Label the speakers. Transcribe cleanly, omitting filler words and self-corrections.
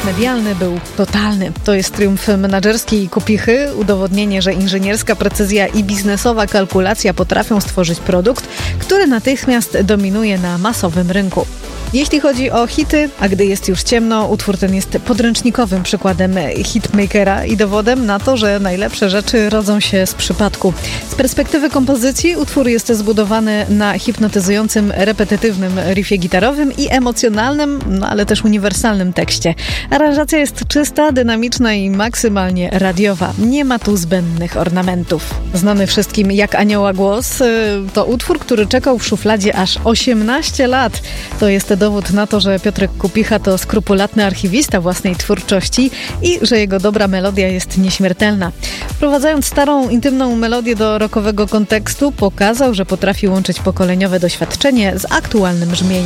Speaker 1: medialny był totalny. To jest triumf menadżerskiej Kupichy, udowodnienie, że inżynierska precyzja i biznesowa kalkulacja potrafią stworzyć produkt, który natychmiast dominuje na masowym rynku. Jeśli chodzi o hity, a gdy jest już ciemno, utwór ten jest podręcznikowym przykładem hitmakera i dowodem na to, że najlepsze rzeczy rodzą się z przypadku. Z perspektywy kompozycji utwór jest zbudowany na hipnotyzującym, repetytywnym riffie gitarowym i emocjonalnym, ale też uniwersalnym tekście. Aranżacja jest czysta, dynamiczna i maksymalnie radiowa. Nie ma tu zbędnych ornamentów. Znany wszystkim jak Anioła głos to utwór, który czekał w szufladzie aż 18 lat. To jest dowód na to, że Piotrek Kupicha to skrupulatny archiwista własnej twórczości i że jego dobra melodia jest nieśmiertelna. Wprowadzając starą, intymną melodię do rockowego kontekstu, pokazał, że potrafi łączyć pokoleniowe doświadczenie z aktualnym brzmieniem.